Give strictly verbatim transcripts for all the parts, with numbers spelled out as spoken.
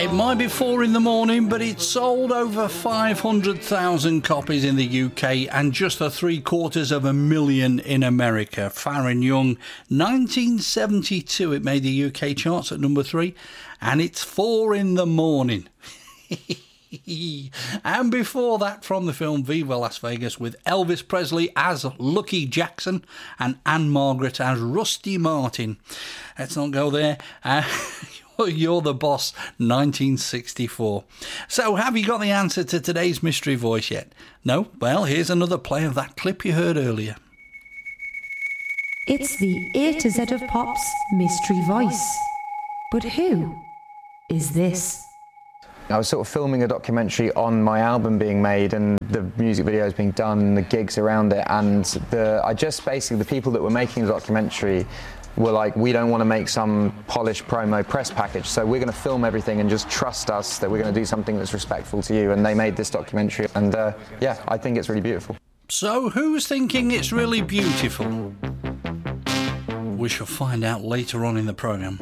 It might be four in the morning, but it sold over five hundred thousand copies in the U K and just a three quarters of a million in America. Farron Young, nineteen seventy-two, it made the U K charts at number three, and it's four in the morning. And before that, from the film Viva Las Vegas, with Elvis Presley as Lucky Jackson and Anne Margaret as Rusty Martin. Let's not go there. Uh, You're the Boss, nineteen sixty-four. So, have you got the answer to today's mystery voice yet? No? Well, here's another play of that clip you heard earlier. It's the A to Z of Pop's mystery voice. But who is this? I was sort of filming a documentary on my album being made and the music videos being done and the gigs around it, and the I just basically, the people that were making the documentary were like, we don't want to make some polished promo press package, so we're going to film everything and just trust us that we're going to do something that's respectful to you. And they made this documentary, and uh, yeah, I think it's really beautiful. So who's thinking it's really beautiful? We shall find out later on in the programme.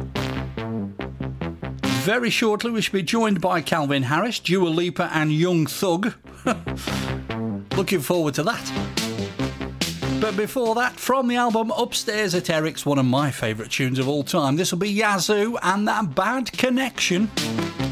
Very shortly we shall be joined by Calvin Harris, Dua Lipa and Young Thug. Looking forward to that. But before that, from the album Upstairs at Eric's, one of my favourite tunes of all time, this will be Yazoo and That Bad Connection.